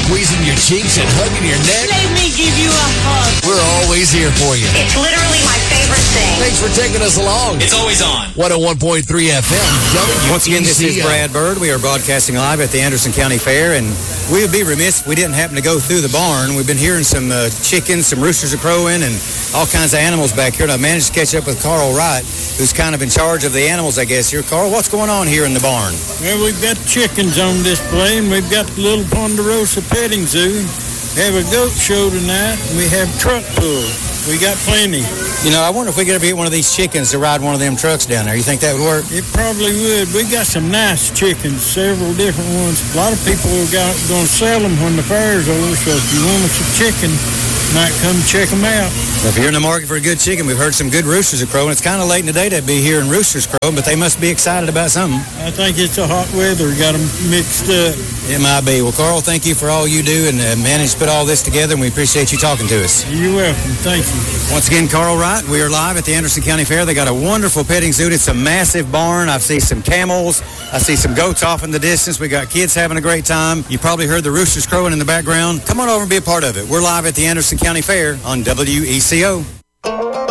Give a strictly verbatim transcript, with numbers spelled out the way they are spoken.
squeezing your cheeks and hugging your neck. Let me give you a hug. We're always here for you. It's literally my favorite thing. Thanks for taking us along. It's always on. one oh one point three F M. Once again, this is Brad Bird. We are broadcasting live at the Anderson County Fair, and we would be remiss if we didn't happen to go through the barn. We've been hearing some uh, chickens, some roosters are crowing, and all kinds of animals back here. And I managed to catch up with Carl Wright, who's kind of in charge of the animals, I guess, here. Carl, what's going on here in the barn? Well, we've got chickens on display, and we've got the little Ponderosa petting zoo. We have a goat show tonight, and we have truck pull. We got plenty. You know, I wonder if we could ever get one of these chickens to ride one of them trucks down there. You think that would work? It probably would. We got some nice chickens, several different ones. A lot of people are going to sell them when the fair's over, so if you want us a chicken, might come check them out. Well, if you're in the market for a good chicken, we've heard some good roosters are crowing. It's kind of late in the day to be hearing roosters crowing, but they must be excited about something. I think it's the hot weather got them mixed up. It might be. Well, Carl, thank you for all you do and uh, managed to put all this together, and we appreciate you talking to us. You're welcome. Thank you. Once again, Carl Wright, we are live at the Anderson County Fair. They got a wonderful petting zoo. It's a massive barn. I see some camels. I see some goats off in the distance. We got kids having a great time. You probably heard the roosters crowing in the background. Come on over and be a part of it. We're live at the Anderson County Fair on W E C O.